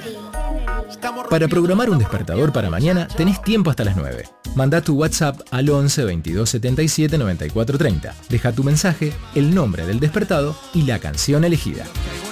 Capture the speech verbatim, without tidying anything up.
Para programar un despertador para mañana, tenés tiempo hasta las nueve. Manda tu WhatsApp al once veintidós setenta y siete noventa y cuatro treinta. Deja tu mensaje, el nombre del despertado y la canción elegida.